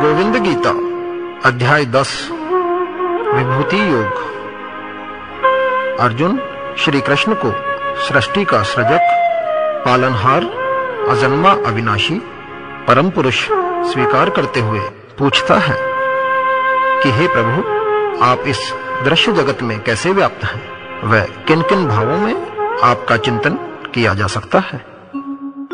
गोविंद गीता अध्याय 10 विभूति योग। अर्जुन श्री कृष्ण को सृष्टि का सृजक, पालनहार, अजन्मा, अविनाशी, परम पुरुष स्वीकार करते हुए पूछता है कि हे प्रभु, आप इस दृश्य जगत में कैसे व्याप्त हैं? वह किन किन भावों में आपका चिंतन किया जा सकता है?